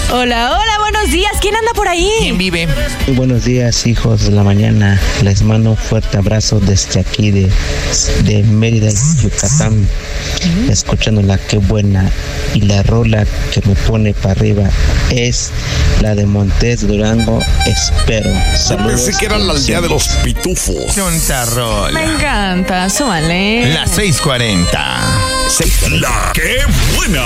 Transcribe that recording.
Hola, hola, buenos días. ¿Quién anda por ahí? ¿Quién vive? Muy buenos días, hijos de la mañana. Les mando un fuerte abrazo desde aquí de Mérida, Yucatán. Escuchándola, qué buena. Y la rola que me pone para arriba es la de Montes Durango, Espero. Saludos. Pensé que era la aldea de los pitufos. Chonta rola. Me encanta, súmale. Las 6:40. La que buena.